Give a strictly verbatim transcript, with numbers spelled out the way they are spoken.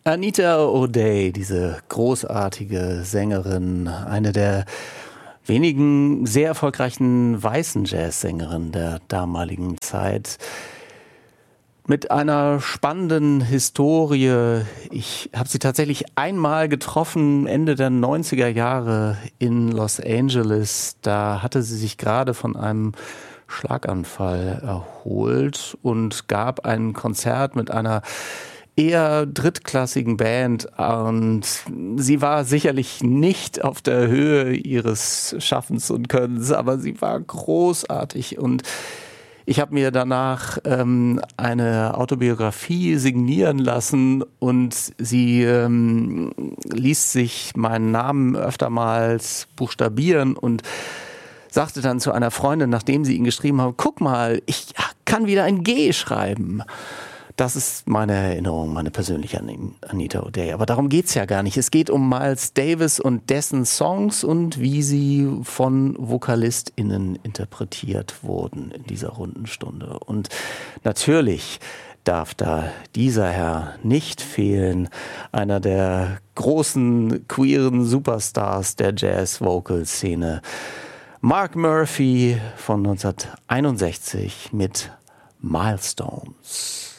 Anita O'Day, diese großartige Sängerin, eine der wenigen sehr erfolgreichen weißen Jazzsängerinnen der damaligen Zeit. Mit einer spannenden Historie. Ich habe sie tatsächlich einmal getroffen, Ende der neunziger Jahre in Los Angeles. Da hatte sie sich gerade von einem Schlaganfall erholt und gab ein Konzert mit einer eher drittklassigen Band, und sie war sicherlich nicht auf der Höhe ihres Schaffens und Könnens, aber sie war großartig, und ich habe mir danach ähm, eine Autobiografie signieren lassen, und sie ähm, ließ sich meinen Namen öftermals buchstabieren und sagte dann zu einer Freundin, nachdem sie ihn geschrieben haben: Guck mal, ich kann wieder ein G schreiben. Das ist meine Erinnerung, meine persönliche an Anita O'Day. Aber darum geht's ja gar nicht. Es geht um Miles Davis und dessen Songs und wie sie von VokalistInnen interpretiert wurden in dieser runden Stunde. Und natürlich darf da dieser Herr nicht fehlen, einer der großen queeren Superstars der Jazz-Vocal-Szene, Mark Murphy von neunzehnhunderteinundsechzig mit Milestones.